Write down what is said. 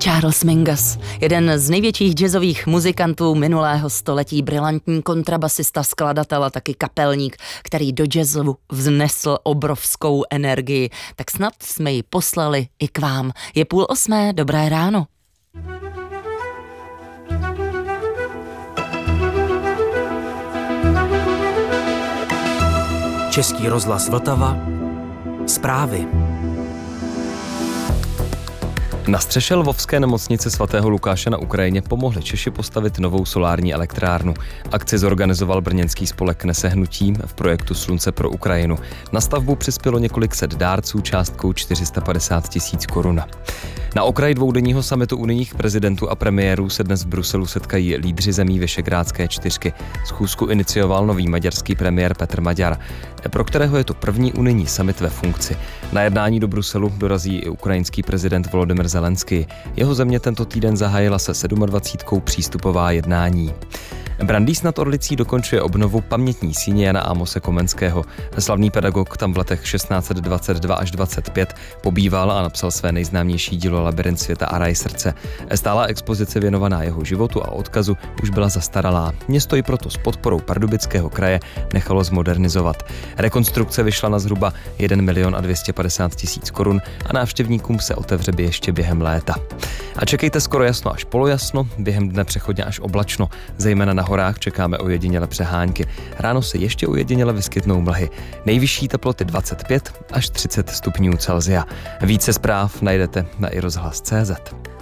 Charles Mingus, jeden z největších jazzových muzikantů minulého století, brilantní kontrabasista, skladatel a taky kapelník, který do jazzu vznesl obrovskou energii. Tak snad jsme ji poslali i k vám. Je 7:30, dobré ráno. Český rozhlas Vltava. Zprávy. Na střeše lvovské nemocnice svatého Lukáše na Ukrajině pomohli Češi postavit novou solární elektrárnu. Akci zorganizoval brněnský spolek Nesehnutí v projektu Slunce pro Ukrajinu. Na stavbu přispělo několik set dárců částkou 450 000 korun. Na okraji dvoudenního summitu unijních prezidentů a premiérů se dnes v Bruselu setkají lídři zemí Visegrádské čtyřky. Schůzku inicioval nový maďarský premiér Petr Maďar, pro kterého je to první unijní summit ve funkci. Na jednání do Bruselu dorazí i ukrajinský prezident Volodymyr Zelenský. Jeho země tento týden zahájila se 27. přístupová jednání. Brandýs nad Orlicí dokončuje obnovu pamětní síně Jana Amose Komenského. Slavný pedagog tam v letech 1622 až 25 pobýval a napsal své nejznámější dílo Labyrint světa a raj srdce. Stálá expozice věnovaná jeho životu a odkazu už byla zastaralá. Město ji proto s podporou Pardubického kraje nechalo zmodernizovat. Rekonstrukce vyšla na zhruba 1 250 000 korun a návštěvníkům se otevře ještě během léta. A čekejte skoro jasno až polojasno, během dne přechodně až oblačno, zejména na horách čekáme ojediněle přehánky. Ráno se ještě ojediněle vyskytnou mlhy. Nejvyšší teploty 25 až 30 stupňů Celsia. Více zpráv najdete na iRozhlas.cz.